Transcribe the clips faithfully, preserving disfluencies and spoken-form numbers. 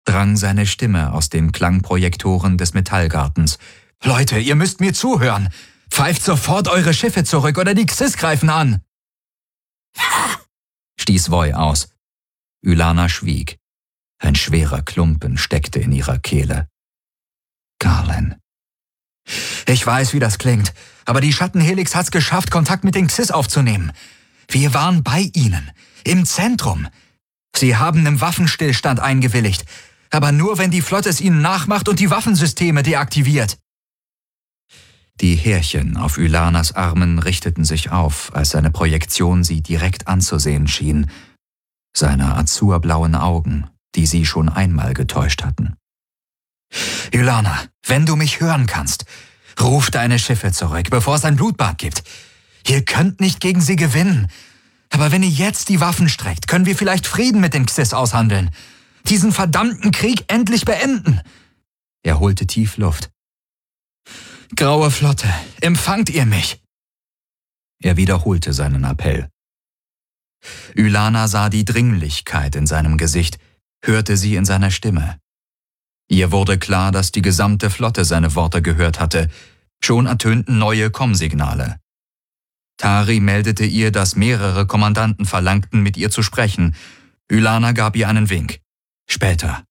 drang seine Stimme aus den Klangprojektoren des Metallgartens. »Leute, ihr müsst mir zuhören! Pfeift sofort eure Schiffe zurück oder die Xys greifen an!« stieß Voy aus. Ylana schwieg. Ein schwerer Klumpen steckte in ihrer Kehle. »Garlen. Ich weiß, wie das klingt, aber die Schattenhelix hat's geschafft, Kontakt mit den Xys aufzunehmen. Wir waren bei ihnen, im Zentrum. Sie haben im Waffenstillstand eingewilligt, aber nur, wenn die Flotte es ihnen nachmacht und die Waffensysteme deaktiviert.« Die Härchen auf Ylanas Armen richteten sich auf, als seine Projektion sie direkt anzusehen schien. Seine azurblauen Augen, die sie schon einmal getäuscht hatten. »Ylana, wenn du mich hören kannst, ruf deine Schiffe zurück, bevor es ein Blutbad gibt. Ihr könnt nicht gegen sie gewinnen. Aber wenn ihr jetzt die Waffen streckt, können wir vielleicht Frieden mit den Xys aushandeln. Diesen verdammten Krieg endlich beenden.« Er holte tief Luft. »Graue Flotte, empfangt ihr mich?« Er wiederholte seinen Appell. Ylana sah die Dringlichkeit in seinem Gesicht, hörte sie in seiner Stimme. Ihr wurde klar, dass die gesamte Flotte seine Worte gehört hatte. Schon ertönten neue Kommsignale. Tari meldete ihr, dass mehrere Kommandanten verlangten, mit ihr zu sprechen. Ylana gab ihr einen Wink. Später.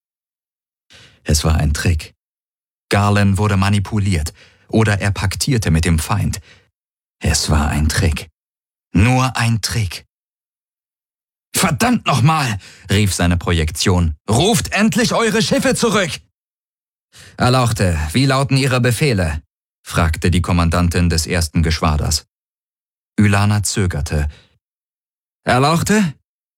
Es war ein Trick. Garlen wurde manipuliert oder er paktierte mit dem Feind. Es war ein Trick. Nur ein Trick. »Verdammt nochmal«, rief seine Projektion. »Ruft endlich eure Schiffe zurück!« »Erlauchte, wie lauten Ihre Befehle?« fragte die Kommandantin des ersten Geschwaders. Ylana zögerte. »Erlauchte?«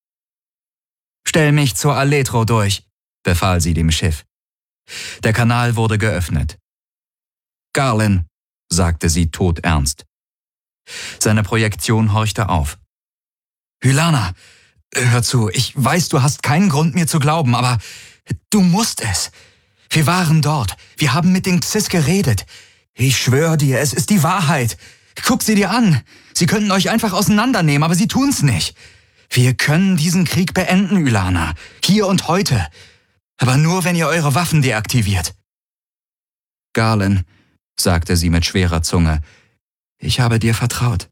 »Stell mich zur Aletro durch«, befahl sie dem Schiff. Der Kanal wurde geöffnet. »Garlen«, sagte sie todernst. Seine Projektion horchte auf. »Ylana, hör zu, ich weiß, du hast keinen Grund, mir zu glauben, aber du musst es. Wir waren dort, wir haben mit den Xys geredet. Ich schwöre dir, es ist die Wahrheit. Guck sie dir an. Sie könnten euch einfach auseinandernehmen, aber sie tun's nicht. Wir können diesen Krieg beenden, Ylana, hier und heute. Aber nur, wenn ihr eure Waffen deaktiviert.« »Garlen«, sagte sie mit schwerer Zunge, »ich habe dir vertraut.«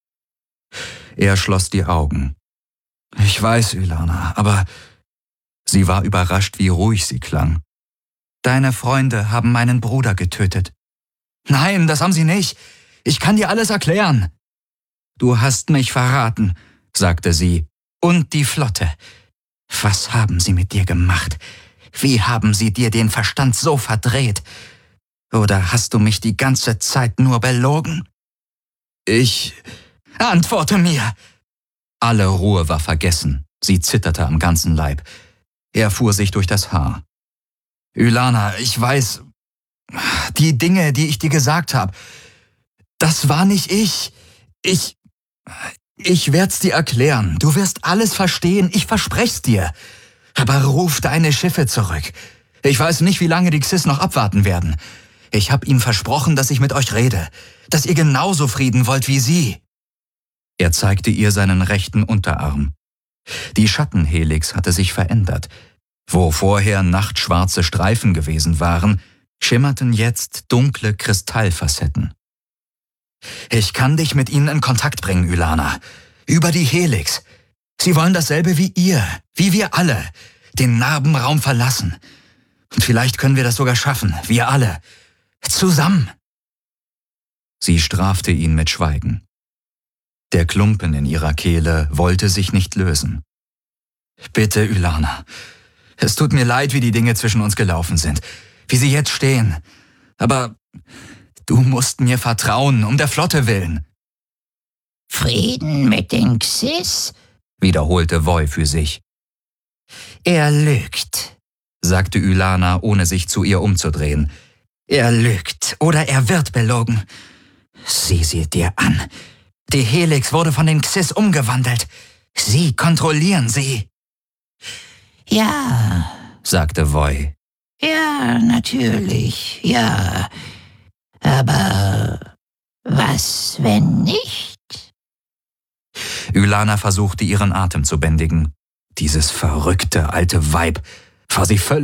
Er schloss die Augen. »Ich weiß, Ylana, aber…« Sie war überrascht, wie ruhig sie klang. »Deine Freunde haben meinen Bruder getötet.« »Nein, das haben sie nicht. Ich kann dir alles erklären.« »Du hast mich verraten«, sagte sie, »und die Flotte. Was haben sie mit dir gemacht? Wie haben sie dir den Verstand so verdreht? Oder hast du mich die ganze Zeit nur belogen?« »Ich…« »Antworte mir!« Alle Ruhe war vergessen. Sie zitterte am ganzen Leib. Er fuhr sich durch das Haar. »Ylana, ich weiß, die Dinge, die ich dir gesagt habe, das war nicht ich. Ich… Ich werd's dir erklären. Du wirst alles verstehen, ich versprech's dir. Aber ruf deine Schiffe zurück. Ich weiß nicht, wie lange die Xys noch abwarten werden. Ich habe ihnen versprochen, dass ich mit euch rede, dass ihr genauso Frieden wollt wie sie.« Er zeigte ihr seinen rechten Unterarm. Die Schattenhelix hatte sich verändert. Wo vorher nachtschwarze Streifen gewesen waren, schimmerten jetzt dunkle Kristallfacetten. »Ich kann dich mit ihnen in Kontakt bringen, Ylana. Über die Helix. Sie wollen dasselbe wie ihr, wie wir alle, den Narbenraum verlassen. Und vielleicht können wir das sogar schaffen, wir alle. Zusammen.« Sie strafte ihn mit Schweigen. Der Klumpen in ihrer Kehle wollte sich nicht lösen. »Bitte, Ylana. Es tut mir leid, wie die Dinge zwischen uns gelaufen sind, wie sie jetzt stehen. Aber du musst mir vertrauen, um der Flotte willen.« »Frieden mit den Xys?«, wiederholte Voy für sich. »Er lügt«, sagte Ylana, ohne sich zu ihr umzudrehen. »Er lügt oder er wird belogen. Sieh sie dir an. Die Helix wurde von den Xys umgewandelt. Sie kontrollieren sie.« »Ja«, sagte Voy. »Ja, natürlich, ja. Aber was, wenn nicht?« Ylana versuchte, ihren Atem zu bändigen. Dieses verrückte alte Weib war sie völlig